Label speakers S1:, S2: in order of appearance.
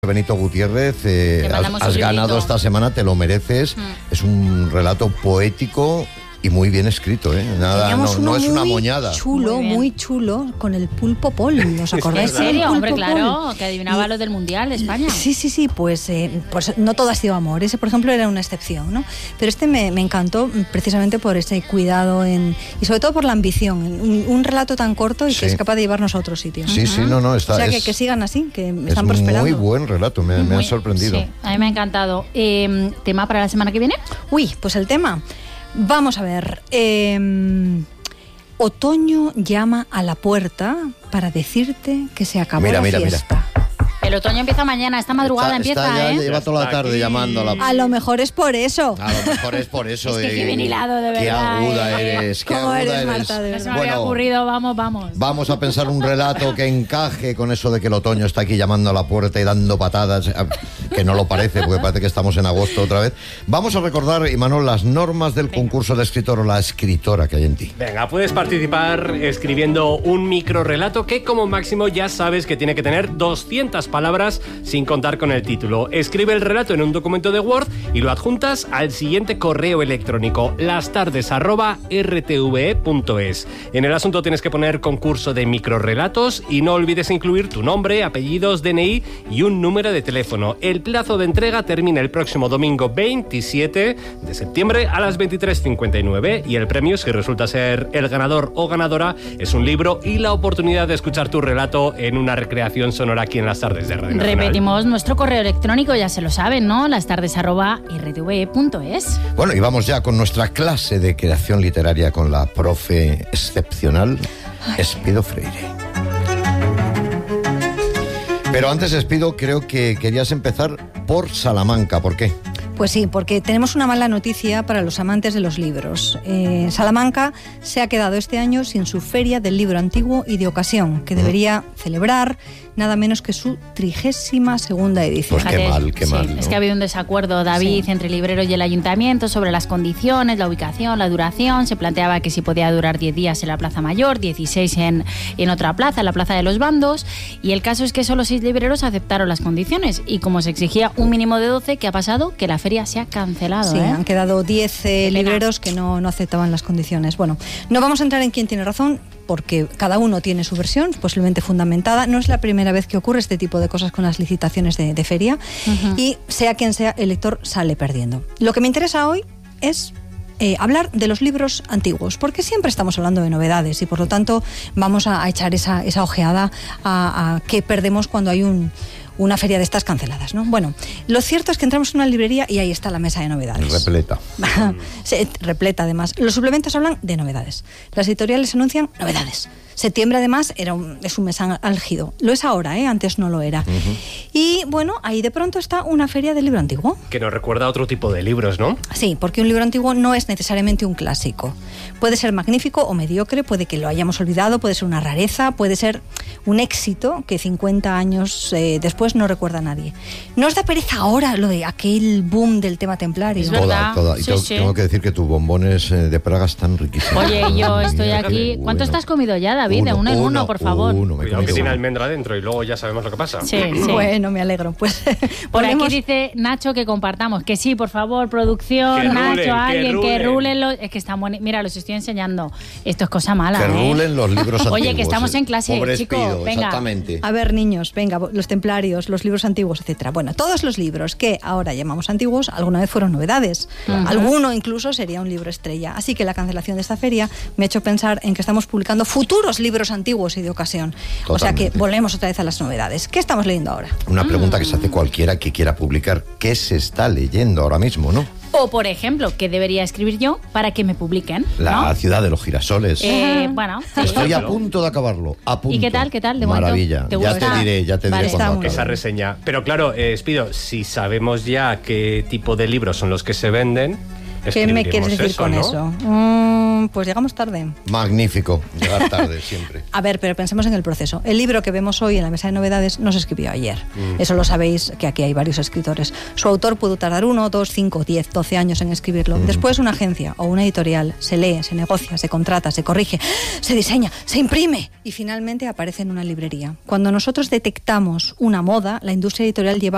S1: Benito Gutiérrez, has ganado esta semana, te lo mereces. Es un relato poético y muy bien escrito, ¿eh? Nada, no es una moñada.
S2: Muy chulo, con el Pulpo Paul. ¿Os acordáis?
S3: ¿En serio? Hombre, claro,
S2: Paul?
S3: que adivinaba lo del Mundial de España.
S2: Sí, pues no todo ha sido amor. Ese, por ejemplo, era una excepción, ¿no? Pero este me encantó precisamente por ese cuidado y sobre todo por la ambición. Un relato tan corto y que es capaz de llevarnos a otros sitios.
S1: Sí, está.
S2: O sea, que sigan así, que están prosperando.
S1: Es muy buen relato, me ha sorprendido.
S3: Sí, a mí me ha encantado. ¿Tema para la semana que viene?
S2: Pues el tema... Vamos a ver, otoño llama a la puerta para decirte que se acabó la fiesta.
S3: El otoño empieza mañana, esta madrugada empieza,
S1: Lleva toda la tarde llamando a la...
S2: A lo mejor es por eso.
S3: Es que qué bien hilado, de verdad.
S1: Qué aguda eres, qué aguda eres.
S2: Marta, de verdad.
S3: No se me había ocurrido, vamos.
S1: Vamos a pensar un relato que encaje con eso de que el otoño está aquí llamando a la puerta y dando patadas, que no lo parece, porque parece que estamos en agosto otra vez. Vamos a recordar, Imanol, las normas del concurso de escritor o la escritora que hay en ti.
S4: Venga, puedes participar escribiendo un microrelato que como máximo ya sabes que tiene que tener 200 palabras sin contar con el título. Escribe el relato en un documento de Word y lo adjuntas al siguiente correo electrónico: lastardes@rtve.es. En el asunto tienes que poner concurso de microrelatos y no olvides incluir tu nombre, apellidos, DNI y un número de teléfono. El plazo de entrega termina el próximo domingo 27 de septiembre a las 23:59 y el premio, si resulta ser el ganador o ganadora, es un libro y la oportunidad de escuchar tu relato en una recreación sonora aquí en Las Tardes de Radio Nacional.
S3: Repetimos nuestro correo electrónico, ya se lo saben, ¿no? lastardes@rtve.es.
S1: Bueno, y vamos ya con nuestra clase de creación literaria con la profe excepcional, Espido Freire. Pero antes, Espido, creo que querías empezar por Salamanca. ¿Por qué?
S2: Pues sí, porque tenemos una mala noticia para los amantes de los libros. Salamanca se ha quedado este año sin su Feria del Libro Antiguo y de Ocasión, que debería celebrar nada menos que su 32ª edición.
S1: Pues qué mal. ¿No?
S3: Es que ha habido un desacuerdo, David, entre el librero y el ayuntamiento sobre las condiciones, la ubicación, la duración. Se planteaba que si podía durar 10 días en la Plaza Mayor, 16 en otra plaza, en la Plaza de los Bandos. Y el caso es que solo 6 libreros aceptaron las condiciones. Y como se exigía un mínimo de 12, ¿qué ha pasado? Que la feria se ha cancelado.
S2: Sí, han quedado 10 libreros que no aceptaban las condiciones. Bueno, no vamos a entrar en quién tiene razón, porque cada uno tiene su versión, posiblemente fundamentada. No es la primera vez que ocurre este tipo de cosas con las licitaciones de feria, y sea quien sea, el lector sale perdiendo. Lo que me interesa hoy es hablar de los libros antiguos, porque siempre estamos hablando de novedades y por lo tanto vamos a echar esa ojeada a qué perdemos cuando hay una feria de estas canceladas, ¿no? Bueno, lo cierto es que entramos en una librería y ahí está la mesa de novedades.
S1: Repleta.
S2: Sí, repleta, además. Los suplementos hablan de novedades. Las editoriales anuncian novedades. Septiembre, además, es un mes álgido. Lo es ahora, antes no lo era. Y, bueno, ahí de pronto está una feria del libro antiguo.
S4: Que nos recuerda a otro tipo de libros, ¿no?
S2: Sí, porque un libro antiguo no es necesariamente un clásico. Puede ser magnífico o mediocre, puede que lo hayamos olvidado, puede ser una rareza, puede ser un éxito que 50 años después no recuerda a nadie. ¿No os da pereza ahora lo de aquel boom del tema templario?
S3: Es verdad.
S1: Toda. Y tengo que decir que tus bombones de Praga están riquísimos.
S3: Oye, yo estoy aquí... ¿Cuántos te has comido ya, David? De uno en uno, por favor.
S4: Cuidado que tiene almendra dentro y luego ya sabemos lo que pasa.
S3: Sí.
S2: Bueno, me alegro. Pues
S3: por aquí dice Nacho que compartamos. Que sí, por favor, producción, Nacho, alguien, que rulen los... Es que están buenos. Mira, los estoy enseñando. Esto es cosa mala,
S1: Que rulen los libros antiguos.
S3: Oye, que estamos en clase,
S1: Pobre
S3: chico.
S1: Espido,
S3: venga.
S1: Exactamente.
S2: A ver, niños, venga, los templarios, los libros antiguos, etcétera. Bueno, todos los libros que ahora llamamos antiguos alguna vez fueron novedades. Alguno incluso sería un libro estrella. Así que la cancelación de esta feria me ha hecho pensar en que estamos publicando futuros libros antiguos y de ocasión.
S1: Totalmente.
S2: O sea que volvemos otra vez a las novedades. ¿Qué estamos leyendo ahora?
S1: Una pregunta que se hace cualquiera que quiera publicar. ¿Qué se está leyendo ahora mismo, no?
S3: O, por ejemplo, ¿qué debería escribir yo para que me publiquen?
S1: La ciudad de los girasoles.
S3: Bueno, sí.
S1: Estoy a punto de acabarlo. A punto.
S3: ¿Y qué tal? De
S1: Maravilla.
S3: ¿Te gusta?
S1: Ya te diré cuando acabe.
S4: Esa reseña. Pero claro, Espido, si sabemos ya qué tipo de libros son los que se venden...
S2: ¿Qué me quieres decir
S4: eso,
S2: con
S4: ¿no?
S2: eso? Pues llegamos tarde.
S1: Magnífico, llegar tarde siempre.
S2: A ver, pero pensemos en el proceso. El libro que vemos hoy en la mesa de novedades no se escribió ayer. Eso lo sabéis, que aquí hay varios escritores. Su autor pudo tardar 1, 2, 5, 10, 12 años en escribirlo. Después una agencia o una editorial se lee, se negocia, se contrata, se corrige, se diseña, se imprime y finalmente aparece en una librería. Cuando nosotros detectamos una moda, la industria editorial lleva